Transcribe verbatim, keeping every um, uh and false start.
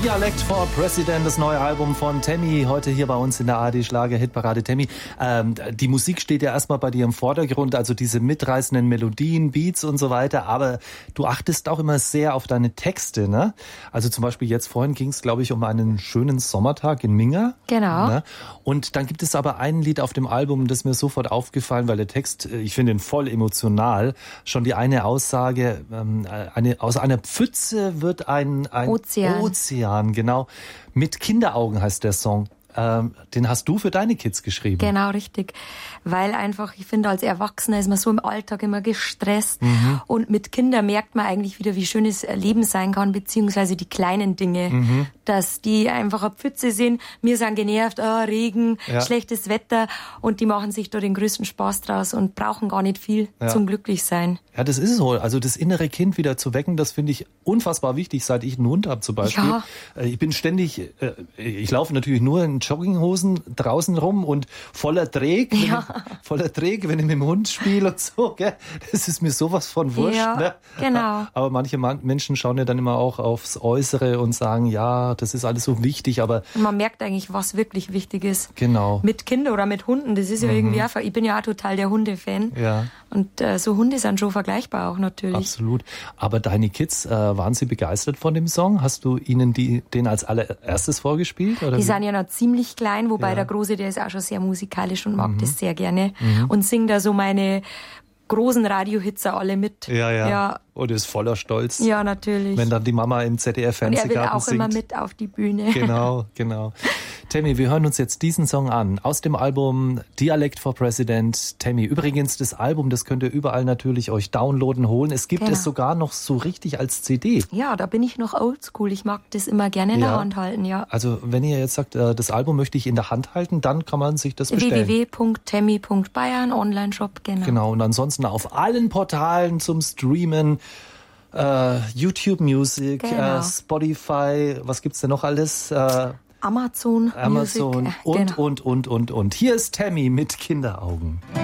Dialect for President, das neue Album von Tammy, heute hier bei uns in der A R D Schlager-Hitparade. Tammy, ähm, die Musik steht ja erstmal bei dir im Vordergrund, also diese mitreißenden Melodien, Beats und so weiter, aber du achtest auch immer sehr auf deine Texte, ne? Also zum Beispiel jetzt vorhin ging es, glaube ich, um einen schönen Sommertag in Minga. Genau. Ne? Und dann gibt es aber ein Lied auf dem Album, das mir sofort aufgefallen, weil der Text, ich finde ihn voll emotional, schon die eine Aussage, ähm, eine, aus einer Pfütze wird ein, ein Ozean. Ozean. Genau. Mit Kinderaugen heißt der Song. Ähm, den hast du für deine Kids geschrieben. Genau, richtig. Weil einfach, ich finde, als Erwachsener ist man so im Alltag immer gestresst. Mhm. Und mit Kindern merkt man eigentlich wieder, wie schön das Leben sein kann, beziehungsweise die kleinen Dinge. Mhm. Dass die einfach eine Pfütze sehen, wir sind genervt, oh, Regen, ja. schlechtes Wetter. Und die machen sich da den größten Spaß draus und brauchen gar nicht viel ja. zum Glücklichsein. Ja, das ist so. Also das innere Kind wieder zu wecken, das finde ich unfassbar wichtig, seit ich einen Hund habe zum Beispiel. Ja. Ich bin ständig, ich laufe natürlich nur in Jogginghosen draußen rum und voller Träg, ja. voller Träg, wenn ich mit dem Hund spiele und so, gell? Das ist mir sowas von wurscht. Ja, ne? genau. Aber manche Menschen schauen ja dann immer auch aufs Äußere und sagen, ja, das ist alles so wichtig, aber... Man merkt eigentlich, was wirklich wichtig ist. Genau. Mit Kindern oder mit Hunden, das ist ja mhm. irgendwie auch, ich bin ja auch total der Hundefan. Ja. Und äh, so Hunde sind schon vergleichbar auch natürlich. Absolut. Aber deine Kids, äh, waren sie begeistert von dem Song? Hast du ihnen die, den als allererstes vorgespielt? Oder die wie? sind ja noch ziemlich klein, wobei Ja. der Große, der ist auch schon sehr musikalisch und mag Mhm. das sehr gerne. Mhm. Und singt da so meine großen Radiohits alle mit. Ja, ja. ja. Und ist voller Stolz. Ja, natürlich. Wenn dann die Mama im Z D F-Fernsehgarten singt. Und er will auch singt. immer mit auf die Bühne. Genau, genau. Tammy, wir hören uns jetzt diesen Song an. Aus dem Album Dialect for President, Tammy. Übrigens, das Album, das könnt ihr überall natürlich euch downloaden, holen. Es gibt genau. es sogar noch so richtig als C D. Ja, da bin ich noch oldschool. Ich mag das immer gerne in ja. der Hand halten, ja. Also, wenn ihr jetzt sagt, das Album möchte ich in der Hand halten, dann kann man sich das bestellen. w w w punkt tammy punkt bayern, Online-Shop, genau. Genau, und ansonsten auf allen Portalen zum Streamen. Uh, YouTube Music, genau. uh, Spotify, was gibt's denn noch alles? Uh, Amazon, Amazon Music, und, genau. und, und, und, und. Hier ist Tammy mit Kinderaugen.